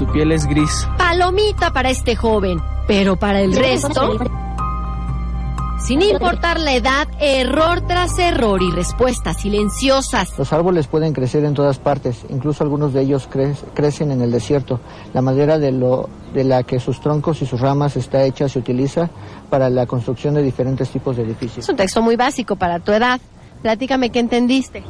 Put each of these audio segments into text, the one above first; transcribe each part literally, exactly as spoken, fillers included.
Su piel es gris. Palomita para este joven, pero para el resto, sin importar la edad, error tras error y respuestas silenciosas. Los árboles pueden crecer en todas partes, incluso algunos de ellos cre- crecen en el desierto. La madera de, lo, de la que sus troncos y sus ramas está hecha se utiliza para la construcción de diferentes tipos de edificios. Es un texto muy básico para tu edad. Platícame qué entendiste.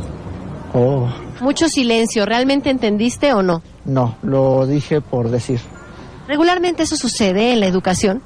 Oh. Mucho silencio. ¿Realmente entendiste o no? No, lo dije por decir. ¿Regularmente eso sucede en la educación?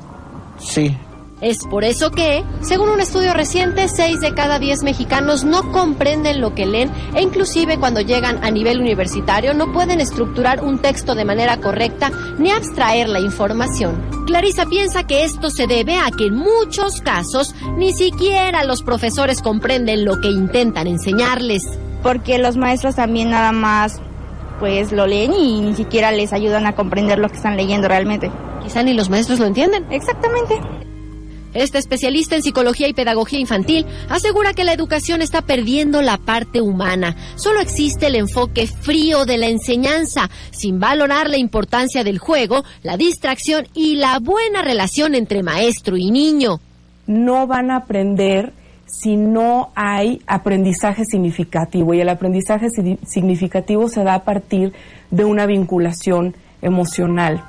Sí. Es por eso que, según un estudio reciente, seis de cada diez mexicanos no comprenden lo que leen e inclusive cuando llegan a nivel universitario no pueden estructurar un texto de manera correcta ni abstraer la información. Clarisa piensa que esto se debe a que en muchos casos ni siquiera los profesores comprenden lo que intentan enseñarles. Porque los maestros también nada más pues lo leen y ni siquiera les ayudan a comprender lo que están leyendo realmente. Quizá ni los maestros lo entienden. Exactamente. Este especialista en psicología y pedagogía infantil asegura que la educación está perdiendo la parte humana. Solo existe el enfoque frío de la enseñanza, sin valorar la importancia del juego, la distracción y la buena relación entre maestro y niño. No van a aprender si no hay aprendizaje significativo, y el aprendizaje significativo se da a partir de una vinculación emocional.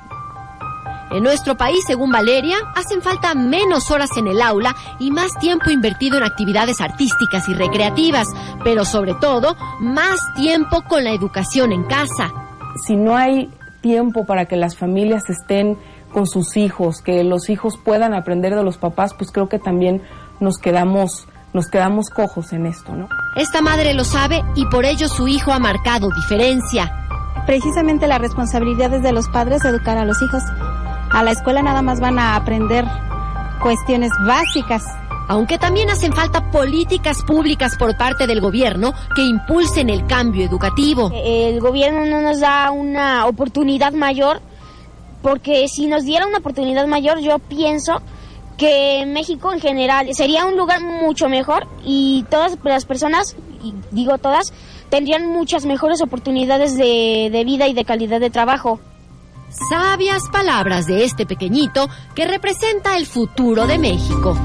En nuestro país, según Valeria, hacen falta menos horas en el aula y más tiempo invertido en actividades artísticas y recreativas, pero sobre todo, más tiempo con la educación en casa. Si no hay tiempo para que las familias estén con sus hijos, que los hijos puedan aprender de los papás, pues creo que también nos quedamos, nos quedamos cojos en esto, ¿no? Esta madre lo sabe y por ello su hijo ha marcado diferencia. Precisamente la responsabilidad es de los padres de educar a los hijos. A la escuela nada más van a aprender cuestiones básicas. Aunque también hacen falta políticas públicas por parte del gobierno que impulsen el cambio educativo. El gobierno no nos da una oportunidad mayor, porque si nos diera una oportunidad mayor, yo pienso que México en general sería un lugar mucho mejor y todas las personas, y digo todas, tendrían muchas mejores oportunidades de, de vida y de calidad de trabajo. Sabias palabras de este pequeñito que representa el futuro de México.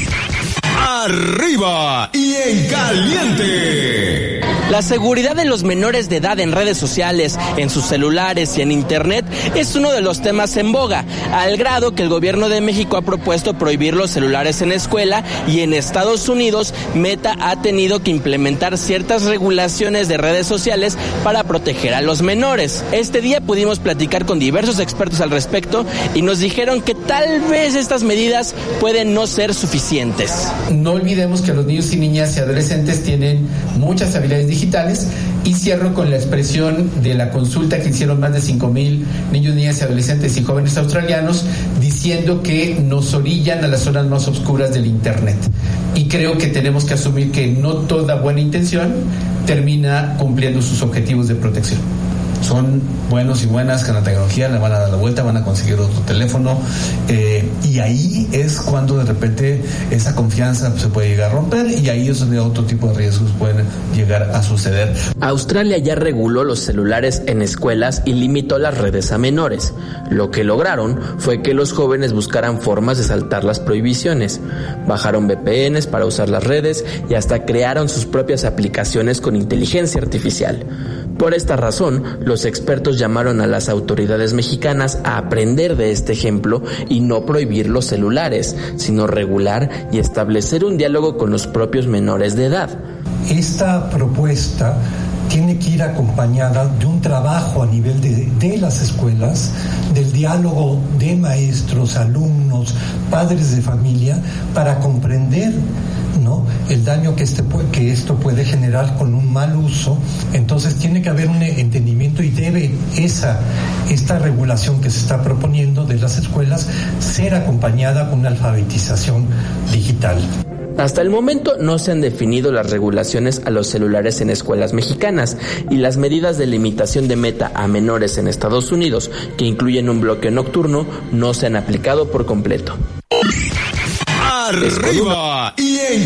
Arriba y en caliente. La seguridad de los menores de edad en redes sociales, en sus celulares y en internet es uno de los temas en boga, al grado que el gobierno de México ha propuesto prohibir los celulares en escuela y en Estados Unidos Meta ha tenido que implementar ciertas regulaciones de redes sociales para proteger a los menores. Este día pudimos platicar con diversos expertos al respecto y nos dijeron que tal vez estas medidas pueden no ser suficientes. No olvidemos que los niños y niñas y adolescentes tienen muchas habilidades digitales, y cierro con la expresión de la consulta que hicieron más de cinco mil niños, niñas y adolescentes y jóvenes australianos diciendo que nos orillan a las zonas más oscuras del internet, y creo que tenemos que asumir que no toda buena intención termina cumpliendo sus objetivos de protección. Son buenos y buenas que la tecnología le van a dar la vuelta, van a conseguir otro teléfono, eh, y ahí es cuando de repente esa confianza se puede llegar a romper, y ahí es donde otro tipo de riesgos pueden llegar a suceder. Australia ya reguló los celulares en escuelas y limitó las redes a menores. Lo que lograron fue que los jóvenes buscaran formas de saltar las prohibiciones. Bajaron V P Ns para usar las redes y hasta crearon sus propias aplicaciones con inteligencia artificial. Por esta razón, los expertos llamaron a las autoridades mexicanas a aprender de este ejemplo y no prohibir los celulares, sino regular y establecer un diálogo con los propios menores de edad. Esta propuesta tiene que ir acompañada de un trabajo a nivel de, de las escuelas, del diálogo de maestros, alumnos, padres de familia, para comprender, ¿no?, el daño que, este, que esto puede generar con un mal uso. Entonces tiene que haber un entendimiento, y debe esa, esta regulación que se está proponiendo de las escuelas ser acompañada con una alfabetización digital. Hasta el momento no se han definido las regulaciones a los celulares en escuelas mexicanas, y las medidas de limitación de Meta a menores en Estados Unidos, que incluyen un bloqueo nocturno, no se han aplicado por completo. Arriba y en